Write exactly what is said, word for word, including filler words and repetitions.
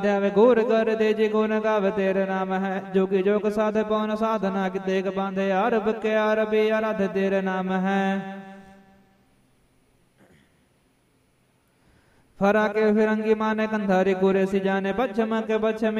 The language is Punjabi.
ਵੇ ਗੂਰ ਕਰ ਦੇ ਜੀ ਗੁਣ ਗਾਵੇ ਤੇਰੇ ਨਾਮ ਹੈ। ਜੋਗੀ ਜੋਗ ਸਾਧ ਪਉਨ ਸਾਧਨਾ ਕਿਤੇ ਬਾਂਧੇ ਅਰਬ ਕੇ ਅਰਬੀ ਅਰਧ ਤੇਰੇ ਨਾਮ ਹੈ। फरा के फिरंगी माने कंधारी कुरे सी जाने पश्चिम के पश्चिम